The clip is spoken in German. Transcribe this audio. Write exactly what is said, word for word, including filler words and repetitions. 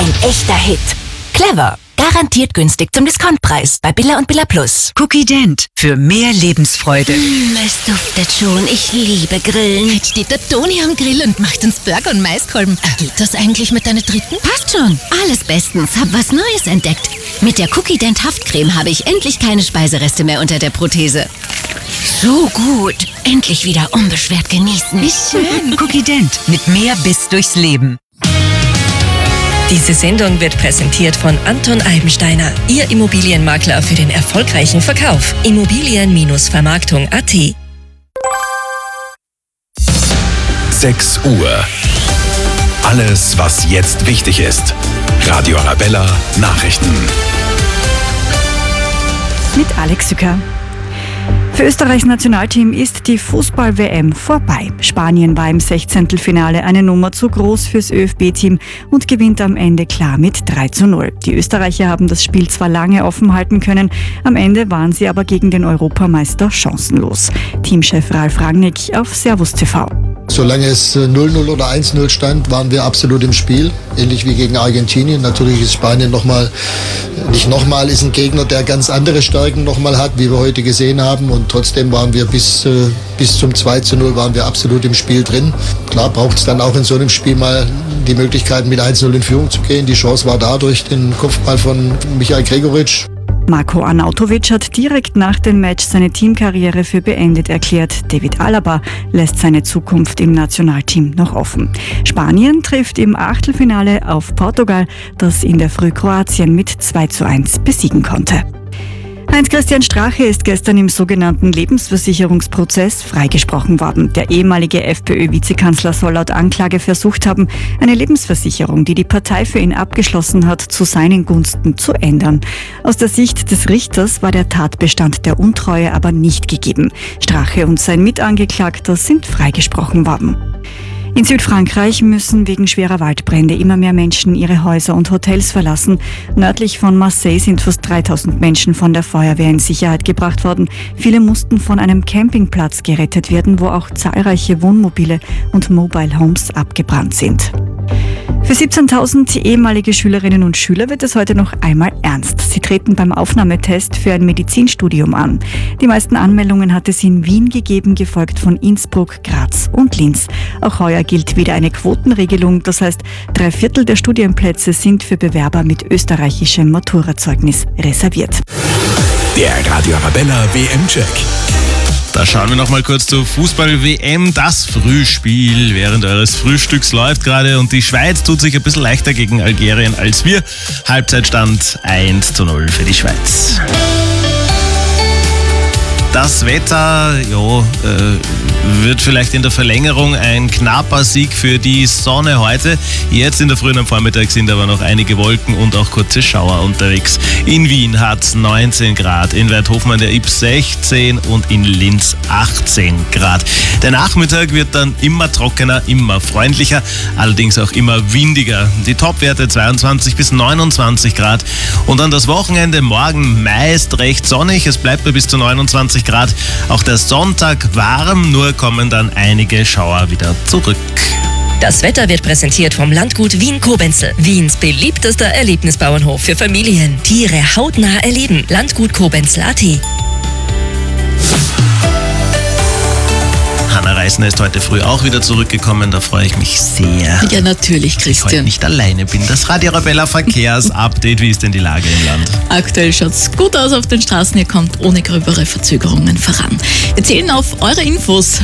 Ein echter Hit. Clever. Garantiert günstig zum Discountpreis bei Billa und Billa Plus. Cookie Dent. Für mehr Lebensfreude. Mm, es duftet schon. Ich liebe Grillen. Jetzt steht der Toni am Grill und macht uns Burger und Maiskolben. Geht das eigentlich mit deiner dritten? Passt schon. Alles bestens. Hab was Neues entdeckt. Mit der Cookie Dent Haftcreme habe ich endlich keine Speisereste mehr unter der Prothese. So gut. Endlich wieder unbeschwert genießen. Wie schön. Cookie Dent. Mit mehr Biss durchs Leben. Diese Sendung wird präsentiert von Anton Eibensteiner, Ihr Immobilienmakler für den erfolgreichen Verkauf. Immobilien-Vermarktung Punkt at. sechs Uhr. Alles, was jetzt wichtig ist. Radio Arabella Nachrichten. Mit Alex Sücker. Für Österreichs Nationalteam ist die Fußball-W M vorbei. Spanien war im Sechzehntelfinale eine Nummer zu groß fürs Ö F B-Team und gewinnt am Ende klar mit drei zu null. Die Österreicher haben das Spiel zwar lange offen halten können, am Ende waren sie aber gegen den Europameister chancenlos. Teamchef Ralf Rangnick auf Servus T V. Solange es null null oder eins null stand, waren wir absolut im Spiel. Ähnlich wie gegen Argentinien. Natürlich ist Spanien nochmal, nicht nochmal, ist ein Gegner, der ganz andere Stärken nochmal hat, wie wir heute gesehen haben. Und trotzdem waren wir bis, äh, bis zum zwei zu null waren wir absolut im Spiel drin. Klar braucht es dann auch in so einem Spiel mal die Möglichkeit, mit eins null in Führung zu gehen. Die Chance war da durch den Kopfball von Michael Gregoritsch. Marko Arnautovic hat direkt nach dem Match seine Teamkarriere für beendet erklärt. David Alaba lässt seine Zukunft im Nationalteam noch offen. Spanien trifft im Achtelfinale auf Portugal, das in der Früh Kroatien mit zwei zu eins besiegen konnte. Heinz-Christian Strache ist gestern im sogenannten Lebensversicherungsprozess freigesprochen worden. Der ehemalige FPÖ-Vizekanzler soll laut Anklage versucht haben, eine Lebensversicherung, die die Partei für ihn abgeschlossen hat, zu seinen Gunsten zu ändern. Aus der Sicht des Richters war der Tatbestand der Untreue aber nicht gegeben. Strache und sein Mitangeklagter sind freigesprochen worden. In Südfrankreich müssen wegen schwerer Waldbrände immer mehr Menschen ihre Häuser und Hotels verlassen. Nördlich von Marseille sind fast dreitausend Menschen von der Feuerwehr in Sicherheit gebracht worden. Viele mussten von einem Campingplatz gerettet werden, wo auch zahlreiche Wohnmobile und Mobile Homes abgebrannt sind. Für siebzehntausend ehemalige Schülerinnen und Schüler wird es heute noch einmal ernst. Sie treten beim Aufnahmetest für ein Medizinstudium an. Die meisten Anmeldungen hat es in Wien gegeben, gefolgt von Innsbruck, Graz und Linz. Auch heuer gilt wieder eine Quotenregelung. Das heißt, drei Viertel der Studienplätze sind für Bewerber mit österreichischem Maturazeugnis reserviert. Der Radio Arabella W M-Check. Da schauen wir noch mal kurz zur Fußball-W M. Das Frühspiel während eures Frühstücks läuft gerade und die Schweiz tut sich ein bisschen leichter gegen Algerien als wir. Halbzeitstand eins zu null für die Schweiz. Das Wetter, ja, äh, wird vielleicht in der Verlängerung ein knapper Sieg für die Sonne heute. Jetzt in der frühen am Vormittag sind aber noch einige Wolken und auch kurze Schauer unterwegs. In Wien hat es neunzehn Grad, in Weidhofen an der Ybbs sechzehn und in Linz achtzehn Grad. Der Nachmittag wird dann immer trockener, immer freundlicher, allerdings auch immer windiger. Die Topwerte zweiundzwanzig bis neunundzwanzig Grad. Und dann das Wochenende morgen meist recht sonnig, es bleibt nur bis zu neunundzwanzig Grad. Auch der Sonntag warm, nur kommen dann einige Schauer wieder zurück. Das Wetter wird präsentiert vom Landgut Wien-Kobenzl. Wiens beliebtester Erlebnisbauernhof für Familien. Tiere hautnah erleben. Landgut Kobenzl Punkt at. Hanna Reisner ist heute früh auch wieder zurückgekommen, da freue ich mich sehr. Ja, natürlich, Dass ich heute Christian. nicht alleine bin. Das Radio Arabella Verkehrsupdate, wie ist denn die Lage im Land? Aktuell schaut es gut aus auf den Straßen. Ihr kommt ohne gröbere Verzögerungen voran. Wir zählen auf eure Infos.